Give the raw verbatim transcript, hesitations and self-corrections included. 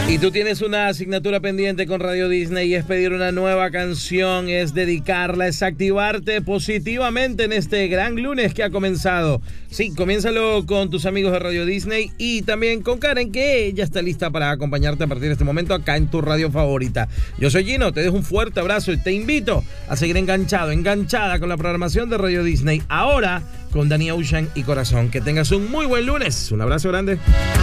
Y tú tienes una asignatura pendiente con Radio Disney y es pedir una nueva canción, es dedicarla, es activarte positivamente en este gran lunes que ha comenzado. Sí, comiénzalo con tus amigos de Radio Disney y también con Karen, que ella está lista para acompañarte a partir de este momento acá en tu radio favorita. Yo soy Gino, te dejo un fuerte abrazo y te invito a seguir enganchado, enganchada con la programación de Radio Disney. Ahora con Danny Ocean y Corazón. Que tengas un muy buen lunes. Un abrazo grande.